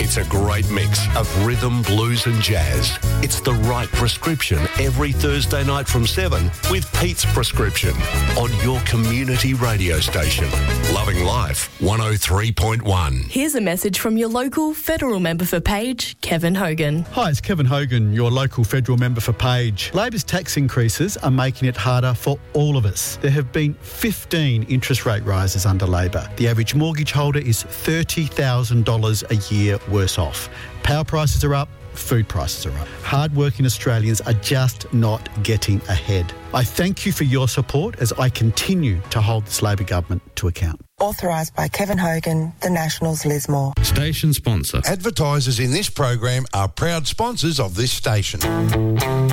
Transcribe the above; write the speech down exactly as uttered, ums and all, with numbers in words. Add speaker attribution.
Speaker 1: It's a great mix of rhythm, blues and jazz. It's the right prescription every Thursday night from seven with Pete's Prescription on your community radio station. Loving Life one oh three point one.
Speaker 2: Here's a message from your local federal member for Page, Kevin Hogan.
Speaker 3: Hi, it's Kevin Hogan, your local federal member for Page. Labor's tax increases are making it harder for all of us. There have been fifteen interest rate rises under Labor. The average mortgage holder is thirty thousand dollars a year worse off. Power prices are up. Food prices are up. Hard-working Australians are just not getting ahead. I thank you for your support as I continue to hold this Labor government to account.
Speaker 4: Authorised by Kevin Hogan, the Nationals Lismore.
Speaker 5: Station sponsor.
Speaker 6: Advertisers in this program are proud sponsors of this station.